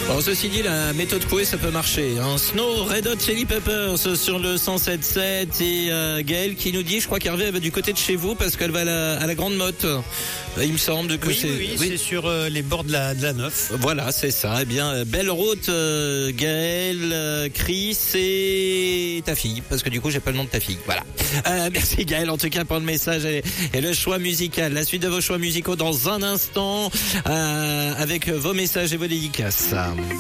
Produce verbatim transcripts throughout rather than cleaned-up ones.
Alors, ceci dit, la méthode Coué, ça peut marcher. Hein. Snow, Red Hot Chili Peppers sur le cent sept sept et euh, Gaëlle qui nous dit, je crois qu'Hervé elle va du côté de chez vous parce qu'elle va à la, à la Grande Motte. Il me semble que oui, c'est... Oui, oui, oui. C'est sur euh, les bords de la, de la Neuf. Voilà, c'est ça. Eh bien, euh, belle route, euh, Gaëlle, euh, Chris et ta fille. Parce que du coup, j'ai pas le nom de ta fille. Voilà. Euh, merci Gaëlle, en tout cas, pour le message et, et le choix musical. La suite de vos choix musicaux dans un instant, euh, avec vos messages et vos dédicaces.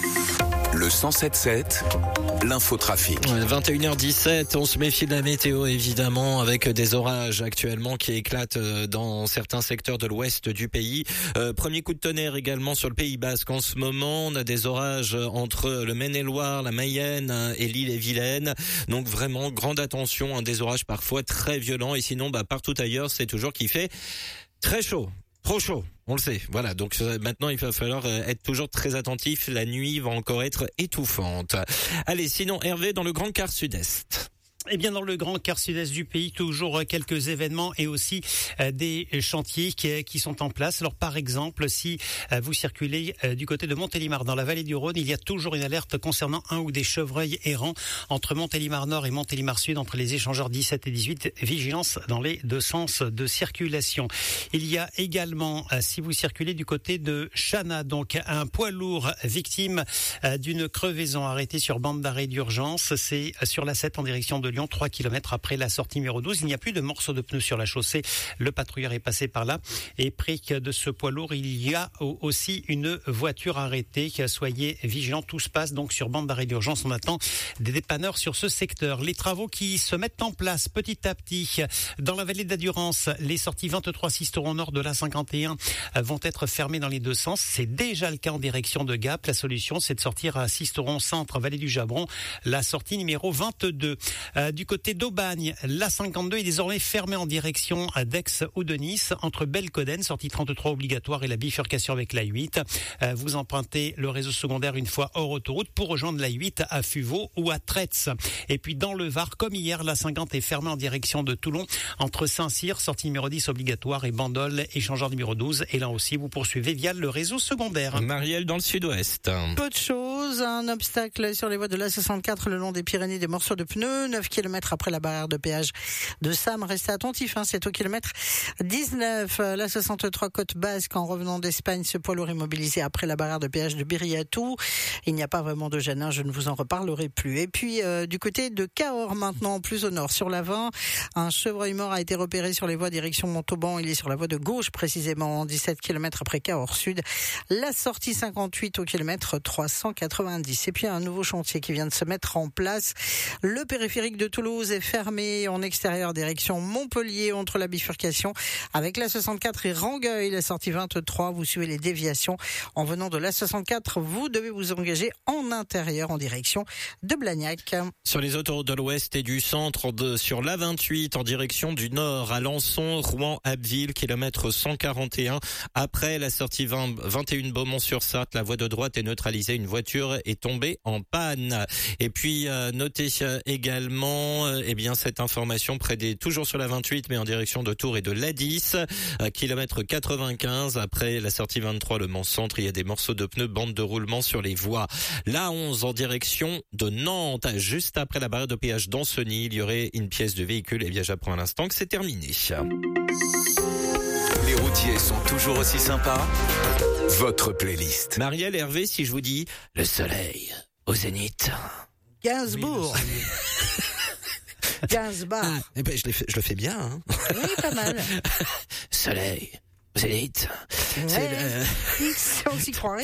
Le cent sept sept, l'infotrafic. vingt et une heures dix-sept, on se méfie de la météo évidemment avec des orages actuellement qui éclatent dans certains secteurs de l'ouest du pays. Euh, premier coup de tonnerre également sur le Pays Basque en ce moment. On a des orages entre le Maine-et-Loire, la Mayenne et l'Île-et-Vilaine. Donc vraiment grande attention, hein, des orages parfois très violents. Et sinon, bah, partout ailleurs, c'est toujours qu'il fait très chaud. Trop chaud, on le sait. Voilà, donc euh, maintenant il va falloir euh, être toujours très attentif. La nuit va encore être étouffante. Allez, sinon Hervé dans le Grand Quart Sud-Est. Eh bien, dans le grand quart sud-est du pays, toujours quelques événements et aussi euh, des chantiers qui, qui sont en place. Alors, par exemple, si euh, vous circulez euh, du côté de Montélimar, dans la vallée du Rhône, il y a toujours une alerte concernant un ou des chevreuils errants entre Montélimar Nord et Montélimar Sud, entre les échangeurs dix-sept et dix-huit. Vigilance dans les deux sens de circulation. Il y a également, euh, si vous circulez du côté de Chana, donc un poids lourd victime euh, d'une crevaison arrêté sur bande d'arrêt d'urgence. C'est euh, sur la sept en direction de Lyon, trois kilomètres après la sortie numéro douze. Il n'y a plus de morceaux de pneus sur la chaussée. Le patrouilleur est passé par là. Et près de ce poids lourd, il y a aussi une voiture arrêtée. Soyez vigilants. Tout se passe donc sur bande d'arrêt d'urgence. On attend des dépanneurs sur ce secteur. Les travaux qui se mettent en place petit à petit dans la vallée d'Adurance. Les sorties vingt-trois Sisteron nord de l'A cinquante et un vont être fermées dans les deux sens. C'est déjà le cas en direction de Gap. La solution, c'est de sortir à Sisteron centre, vallée du Jabron. La sortie numéro vingt-deux. Euh, du côté d'Aubagne, l'A cinquante-deux est désormais fermée en direction d'Aix ou de Nice, entre Belcoden, sortie trente-trois obligatoire, et la bifurcation avec l'A huit. Euh, vous empruntez le réseau secondaire une fois hors autoroute pour rejoindre l'A huit à Fuveau ou à Tretz. Et puis dans le Var, comme hier, l'A cinquante est fermée en direction de Toulon, entre Saint-Cyr, sortie numéro dix obligatoire, et Bandol, échangeur numéro douze. Et là aussi, vous poursuivez via le réseau secondaire. Marielle dans le sud-ouest. Peu de choses, un obstacle sur les voies de l'A soixante-quatre le long des Pyrénées, des morceaux de pneus, neuf kilomètres après la barrière de péage de Sam. Restez attentifs, hein, c'est au kilomètre dix-neuf. La soixante-trois côte basque, en revenant d'Espagne, ce poids lourd immobilisé après la barrière de péage de Biriatou. Il n'y a pas vraiment de gêne, hein, je ne vous en reparlerai plus. Et puis euh, du côté de Cahors maintenant, plus au nord, sur la vingt, un chevreuil mort a été repéré sur les voies direction Montauban. Il est sur la voie de gauche précisément, dix-sept kilomètres après Cahors Sud. La sortie cinquante-huit au kilomètre trois cent quatre-vingt-dix. Et puis un nouveau chantier qui vient de se mettre en place. Le périphérique de Toulouse est fermé en extérieur direction Montpellier entre la bifurcation avec la soixante-quatre et Rangueil, la sortie vingt-trois. Vous suivez les déviations en venant de la soixante-quatre. Vous devez vous engager en intérieur en direction de Blagnac. Sur les autoroutes de l'ouest et du centre, de, sur l'A vingt-huit en direction du nord à Lançon, Rouen, Abbeville, kilomètre cent quarante et un. Après la sortie vingt, vingt et un Beaumont-sur-Sarthe, la voie de droite est neutralisée. Une voiture est tombée en panne. Et puis euh, notez euh, également euh, eh bien cette information près des toujours sur la vingt-huit mais en direction de Tours et de l'A dix, euh, kilomètre quatre-vingt-quinze après la sortie vingt-trois le Mans Centre, il y a des morceaux de pneus, bande de roulement sur les voies. L'A onze en direction de Nantes, juste après la barrière de péage d'Ancenis, il y aurait une pièce de véhicule. Et bien j'apprends à l'instant que c'est terminé. Les routiers sont toujours aussi sympas. Votre playlist. Marielle, Hervé, si je vous dis le soleil au zénith. Gainsbourg. Oui, Gainsbourg. Ah, eh ben, je, le fais, je le fais bien. Hein. Oui, pas mal. Soleil au zénith. Ouais. C'est le... Si on s'y croirait.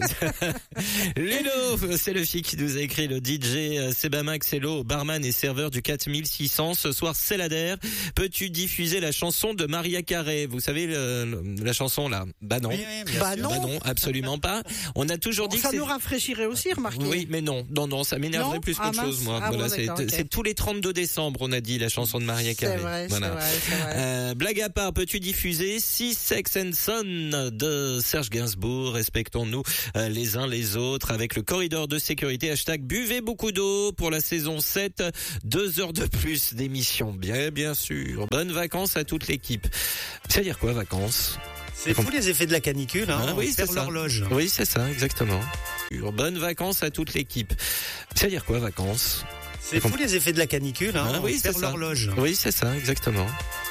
Ludo, c'est le fille qui nous a écrit, le D J Sebamax Hello, barman et serveur du quatre mille six cents. Ce soir, c'est la D E R. Peux-tu diffuser la chanson de Maria Carré? Vous savez, le, le, la chanson là? Bah non. Oui, oui, bah non. Bah non, absolument pas. On a toujours dit ça que nous rafraîchirait aussi, remarquez. Oui, mais non, non, non, ça m'énerverait Non plus ah, qu'autre chose, moi. Ah, voilà, bon, c'est, okay. c'est tous les trente-deux décembre, on a dit la chanson de Maria Carré. C'est vrai, voilà. c'est vrai, c'est vrai. Euh, blague à part, peux-tu diffuser Six Sex and Son de Serge Gainsbourg? Respectons-nous euh, les uns les autres avec le corridor de sécurité. Hashtag buvez beaucoup d'eau pour la saison sept. Deux heures de plus d'émission, bien, bien sûr. Bonnes vacances à toute l'équipe. Ça veut dire quoi, vacances? C'est tous les effets de la canicule, hein. Ah, oui, on c'est perd ça. l'horloge. Oui, c'est ça, exactement. température. Bonnes vacances à toute l'équipe. Ça veut dire quoi, vacances? C'est fou les effets de la canicule, hein. Ah, oui, on c'est perd ça. l'horloge. Oui, c'est ça, exactement.